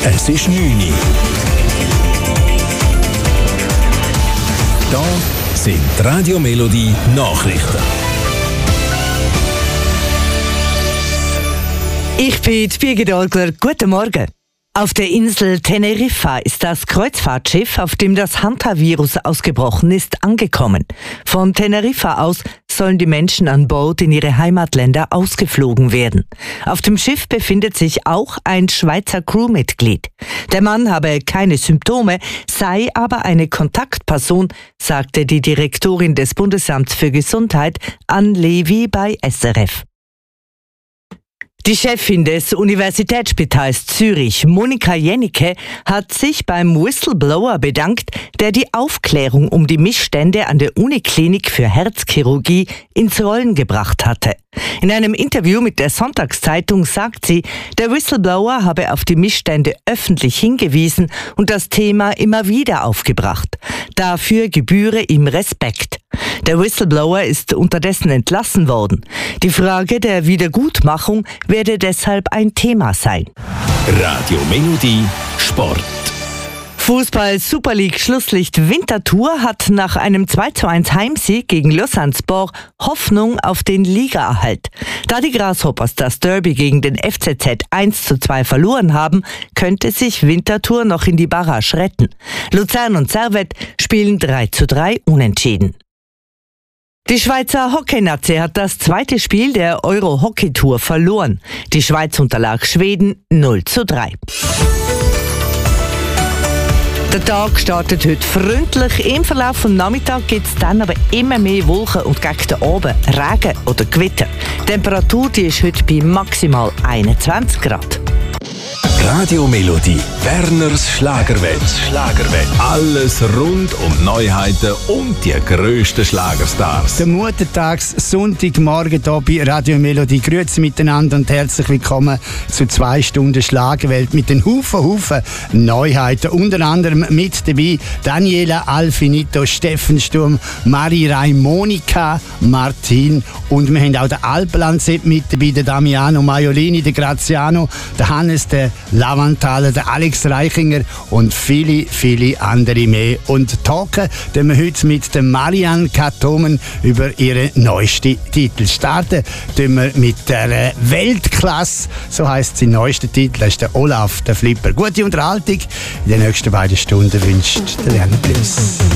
Es ist 9 Uhr. Da sind die Radio Melodie Nachrichten. Ich bin Birgit Olgler. Guten Morgen. Auf der Insel Teneriffa ist das Kreuzfahrtschiff, auf dem das Hantavirus ausgebrochen ist, angekommen. Von Teneriffa aus sollen die Menschen an Bord in ihre Heimatländer ausgeflogen werden. Auf dem Schiff befindet sich auch ein Schweizer Crewmitglied. Der Mann habe keine Symptome, sei aber eine Kontaktperson, sagte die Direktorin des Bundesamts für Gesundheit, Anne Levy, bei SRF. Die Chefin des Universitätsspitals Zürich, Monika Jennecke, hat sich beim Whistleblower bedankt, der die Aufklärung um die Missstände an der Uniklinik für Herzchirurgie ins Rollen gebracht hatte. In einem Interview mit der Sonntagszeitung sagt sie, der Whistleblower habe auf die Missstände öffentlich hingewiesen und das Thema immer wieder aufgebracht. Dafür gebühre ihm Respekt. Der Whistleblower ist unterdessen entlassen worden. Die Frage der Wiedergutmachung werde deshalb ein Thema sein. Radio Melodie Sport. Fußball Super League Schlusslicht Winterthur hat nach einem 2:1 Heimsieg gegen Lausanne Sport Hoffnung auf den Ligaerhalt. Da die Grasshoppers das Derby gegen den FCZ 1:2 verloren haben, könnte sich Winterthur noch in die Barrage retten. Luzern und Servette spielen 3:3 unentschieden. Die Schweizer Hockey-Nazi hat das zweite Spiel der Euro-Hockey-Tour verloren. Die Schweiz unterlag Schweden 0:3. Der Tag startet heute freundlich. Im Verlauf des Nachmittags gibt es dann aber immer mehr Wolken und gegen den Abend Regen oder Gewitter. Die Temperatur die ist heute bei maximal 21 Grad. Radio Melodie, Werners Schlagerwelt. Alles rund um Neuheiten und die grössten Schlagerstars. Der Muttertags Sonntagmorgen hier bei Radio Melodie. Grüezi miteinander und herzlich willkommen zu 2 Stunden Schlagerwelt mit den Haufen Neuheiten. Unter anderem mit dabei Daniela Alfinito, Steffen Sturm, Marie-Rai, Monika, Martin und wir haben auch den Alpenlandset mit dabei, der Damiano Maiolini, der Graziano, der Hannes, der Lavanthaler, der Alex Reichinger und viele andere mehr. Und talken wir heute mit der Marianne Katomen über ihren neuesten Titel. Starten wir mit der Weltklasse, so heisst sein neuester Titel, das ist der Olaf, der Flipper. Gute Unterhaltung in den nächsten beiden Stunden wünscht der Werner Prinz.